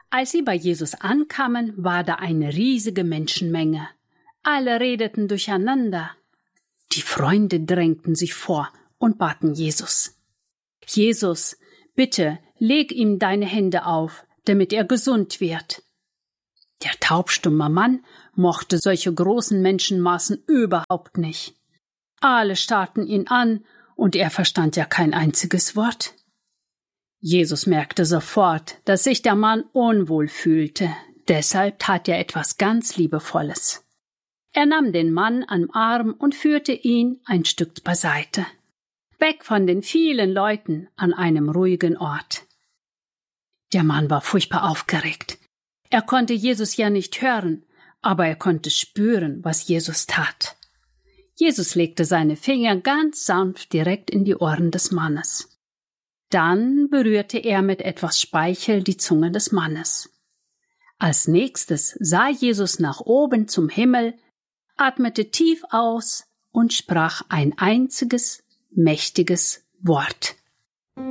Als sie bei Jesus ankamen, war da eine riesige Menschenmenge. Alle redeten durcheinander. Die Freunde drängten sich vor und baten Jesus: Jesus, bitte, leg ihm deine Hände auf, damit er gesund wird. Der taubstumme Mann mochte solche großen Menschenmassen überhaupt nicht. Alle starrten ihn an, und er verstand ja kein einziges Wort. Jesus merkte sofort, dass sich der Mann unwohl fühlte. Deshalb tat er etwas ganz Liebevolles. Er nahm den Mann am Arm und führte ihn ein Stück beiseite, weg von den vielen Leuten an einem ruhigen Ort. Der Mann war furchtbar aufgeregt. Er konnte Jesus ja nicht hören, aber er konnte spüren, was Jesus tat. Jesus legte seine Finger ganz sanft direkt in die Ohren des Mannes. Dann berührte er mit etwas Speichel die Zunge des Mannes. Als nächstes sah Jesus nach oben zum Himmel, atmete tief aus und sprach ein einziges, mächtiges Wort.